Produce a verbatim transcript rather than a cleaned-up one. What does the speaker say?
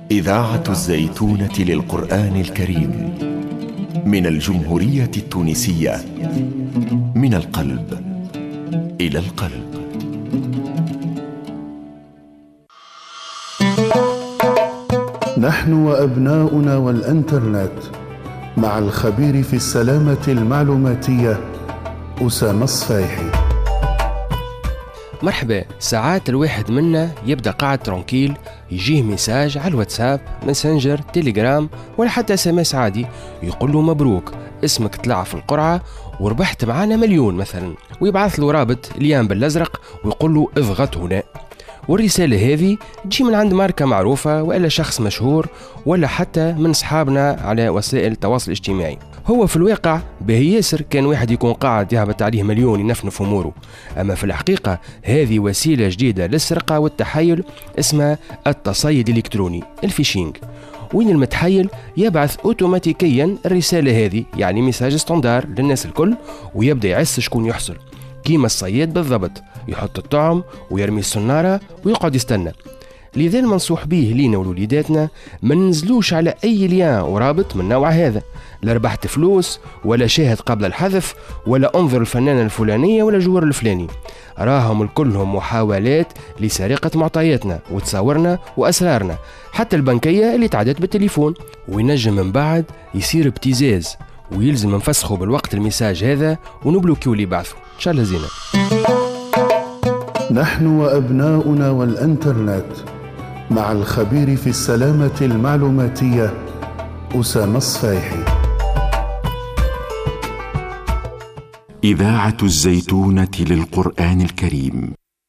إذاعة الزيتونة للقرآن الكريم من الجمهورية التونسية، من القلب إلى القلب. نحن وأبناؤنا والإنترنت، مع الخبير في السلامة المعلوماتية أسامة الصفايحي. مرحبا. ساعات الواحد منا يبدأ قاعد ترونكيل، يجيه ميساج على الواتساب، ماسنجر، تيليجرام، ولا حتى اس ام اس عادي، يقول له مبروك، اسمك طلع في القرعة وربحت معانا مليون مثلا، ويبعث له رابط ليان بالازرق ويقول له اضغط هنا. والرسالة هذه تجي من عند ماركة معروفة ولا شخص مشهور ولا حتى من صحابنا على وسائل التواصل الاجتماعي. هو في الواقع باهي ياسر كان واحد يكون قاعد يهبط عليه مليون ينفنف أموره، أما في الحقيقة هذه وسيلة جديدة للسرقة والتحايل اسمها التصيد الإلكتروني، الفيشينج، وين المتحيل يبعث أوتوماتيكيا الرسالة هذه، يعني ميساج ستاندار للناس الكل، ويبدأ يعس شكون يحصل كيما الصياد بالضبط، يحط الطعم ويرمي السنارة ويقعد يستنى. لذا المنصوح به لينا ولوليداتنا ما ننزلوش على أي ليان ورابط من نوع هذا، لا ربحت فلوس ولا شاهد قبل الحذف ولا انظر الفنانة الفلانية ولا جوار الفلاني، راهم الكلهم محاولات لسرقة معطياتنا وتصورنا وأسرارنا، حتى البنكية اللي تعدت بالتليفون، وينجم من بعد يصير ابتزاز ويلزم نفسخه بالوقت الميساج هذا ونبلوكيو اللي بعثه. إن شاء الله زينة. نحن وأبناؤنا والإنترنت، مع الخبير في السلامة المعلوماتية أسامة الصفايحي. إذاعة الزيتونة للقرآن الكريم.